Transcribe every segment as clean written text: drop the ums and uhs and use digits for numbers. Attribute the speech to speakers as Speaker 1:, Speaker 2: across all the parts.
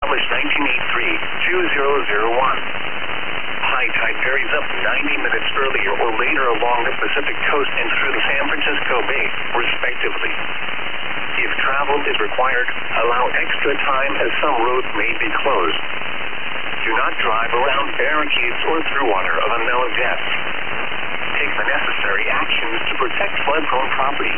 Speaker 1: Established 1983-2001. High tide varies up 90 minutes earlier or later along the Pacific coast and through the San Francisco Bay, respectively. If travel is required, allow extra time as some roads may be closed. Do not drive around barricades or through water of unknown depth. Take the necessary actions to protect flood-prone property.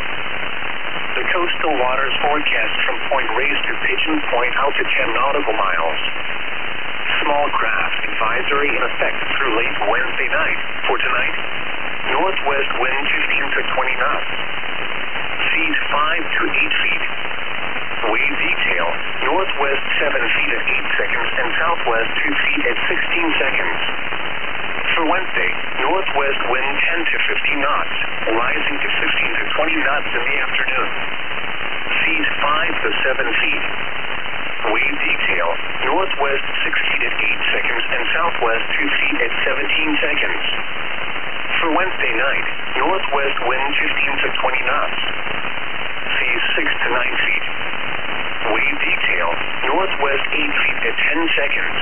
Speaker 1: The coastal waters forecast from Point Reyes to Pigeon Point out to 10 nautical miles. Small craft advisory in effect through late Wednesday night. For tonight, northwest wind 15 to 20 knots. Seas 5 to 8 feet. Wave detail, northwest 7 feet at 8 seconds and southwest 2 feet at 16 seconds. For Wednesday, northwest wind 10 to 15 knots, rising to 15 to 20 knots in the afternoon. Seas 5 to 7 feet. Wave detail, northwest 6 feet at 8 seconds and southwest 2 feet at 17 seconds. For Wednesday night, northwest wind 15 to 20 knots. Seas 6 to 9 feet. Wave detail, northwest 8 feet at 10 seconds.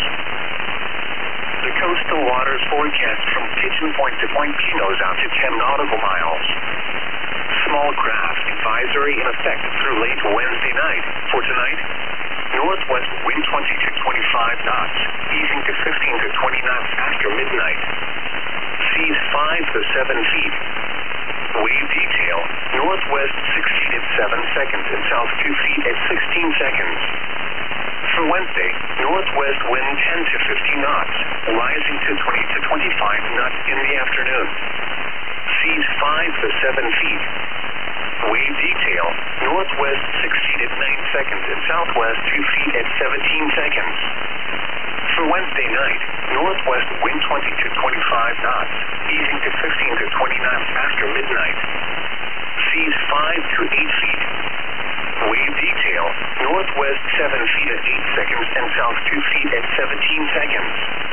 Speaker 1: The coastal waters forecast from Pigeon Point to Point Pinos out to 10 nautical miles. Small craft advisory in effect through late Wednesday night. For tonight, northwest wind 20 to 25 knots, easing to 15 to 20 knots after midnight. Seas 5 to 7 feet. Wave detail, northwest 6 feet at 7 seconds and south 2 feet at 16 seconds. For Wednesday, northwest wind 10 to 15 knots, rising to 20 to 25 knots in the afternoon. Seas 5 to 7 feet. Wave detail, northwest 6 feet at 9 seconds and southwest 2 feet at 17 seconds. For Wednesday night, northwest wind 20 to 25 knots, easing to 15 to 20 knots after midnight. Seas 5 to 8 feet. Wave detail, northwest 7 feet at 8 seconds and south 2 feet at 17 seconds.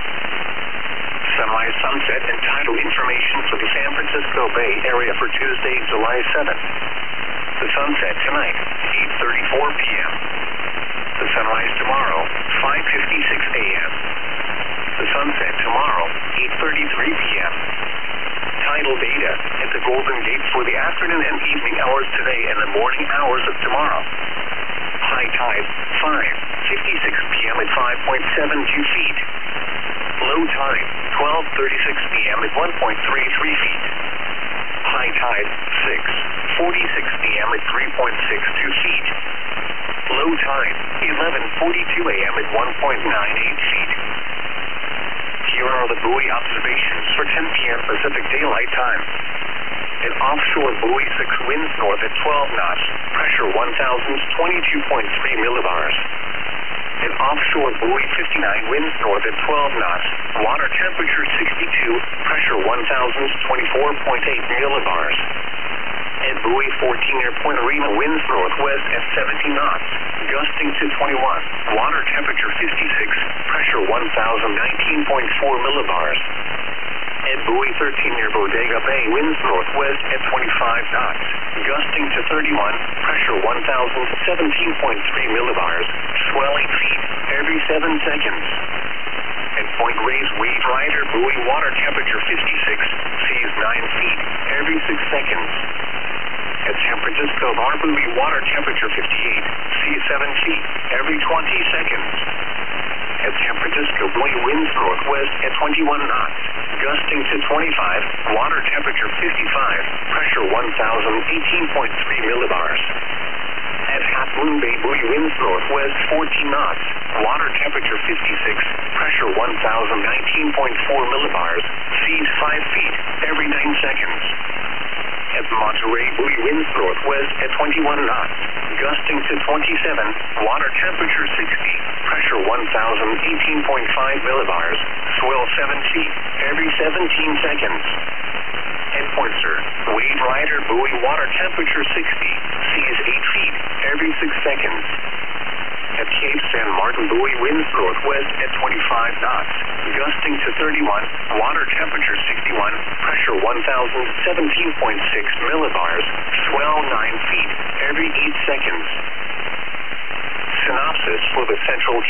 Speaker 1: Sunrise, sunset, and tidal information for the San Francisco Bay Area for Tuesday, July 7th. The sunset tonight, 8:34 p.m. The sunrise tomorrow, 5:56 a.m. The sunset tomorrow, 8:33 p.m. Tidal data at the Golden Gate for the afternoon and evening hours today and the morning hours of tomorrow. High tide, 5:56 p.m. at 5.72 feet. Low tide, 12:36 p.m. at 1.33 feet. High tide, 6:46 p.m. at 3.62 feet. Low tide, 11:42 a.m. at 1.98 feet. Here are the buoy observations for 10 p.m. Pacific Daylight Time. An offshore buoy 6 winds north at 12 knots, pressure 1,022.3 millibars. An offshore buoy 59 winds north at 12 knots, water temperature 62, pressure 1,024.8 millibars. At buoy 14 near Point Arena winds northwest at 17 knots, gusting to 21, water temperature 56, pressure 1,019.4 millibars. At buoy 13 near Bodega Bay winds northwest at 25 knots, gusting to 31, pressure 1,017.3 millibars, swelling feet every 7 seconds. At Point Reyes Wave Rider buoy water temperature 56, seas 9 feet every 6 seconds. At San Francisco Bar buoy water temperature 58, seas 7 feet every 20 seconds. At San Francisco buoy winds northwest at 21 knots, gusting to 25, water temperature 55, pressure 1,018.3 millibars. At Half Moon Bay buoy winds northwest 14 knots, water temperature 56, pressure 1,019.4 millibars, seas 5 feet every 9 seconds. At Monterey buoy winds northwest at 21 knots, gusting to 27, water temperature 60, pressure 1,018.5 millibars, swell 7 feet every 17 seconds. At Pointer, Wave Rider buoy water temperature 60, seas 8 feet every 6 seconds. At Cape San Martin buoy winds northwest at 25 knots, gusting to 31, water temperature 61, pressure 1,017.6 millibars, swell 9 feet every 8 seconds. Synopsis for the Central